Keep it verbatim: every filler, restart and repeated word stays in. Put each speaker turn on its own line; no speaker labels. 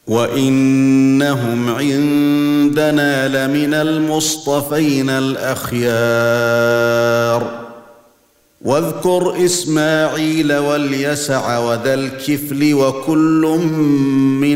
وَإِنَّهُمْ عِندَنَا لَمِنَ الْمُصْطَفَيْنَ الْأَخْيَارِ وَاذْكُرْ إِسْمَاعِيلَ وَالْيَسَعَ وَذَا الْكِفْلِ وَكُلٌّ مِّنَ